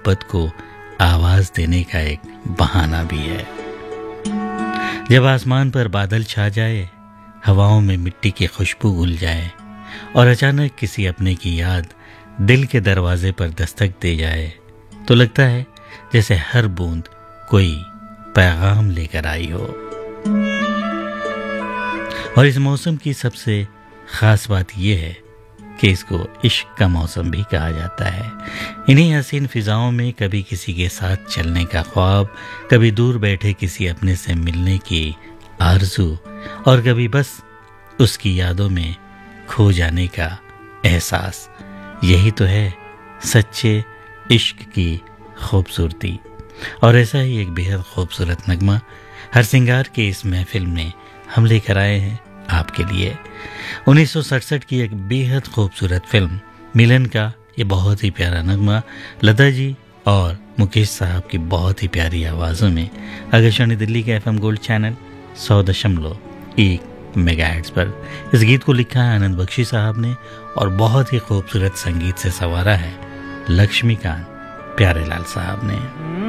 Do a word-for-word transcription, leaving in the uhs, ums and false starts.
मोहब्बत को आवाज देने का एक बहाना भी है। जब आसमान पर बादल छा जाए, हवाओं में मिट्टी की खुशबू घुल जाए और अचानक किसी अपने की याद दिल के दरवाजे पर दस्तक दे जाए, तो लगता है जैसे हर बूंद कोई पैगाम लेकर आई हो। और इस मौसम की सबसे खास बात यह है कि इसको इश्क का मौसम भी कहा जाता है। इन्हीं हसीन फिजाओं में कभी किसी के साथ चलने का ख्वाब, कभी दूर बैठे किसी अपने से मिलने की आरज़ू और कभी बस उसकी यादों में खो जाने का एहसास, यही तो है सच्चे इश्क की खूबसूरती। और ऐसा ही एक बेहद खूबसूरत नगमा हर सिंगार के इस महफिल में हम लेकर आए हैं आपके लिए। उन्नीस सौ सड़सठ की एक बेहद खूबसूरत फिल्म मिलन का ये बहुत ही प्यारा नगमा लता जी और मुकेश साहब की बहुत ही प्यारी आवाज़ों में आकाशवाणी दिल्ली के एफएम गोल्ड चैनल सौ दशमलव एक मेगाहर्ट्ज़ पर। इस गीत को लिखा है आनंद बख्शी साहब ने और बहुत ही खूबसूरत संगीत से संवारा है लक्ष्मीकांत प्यारेलाल साहब ने।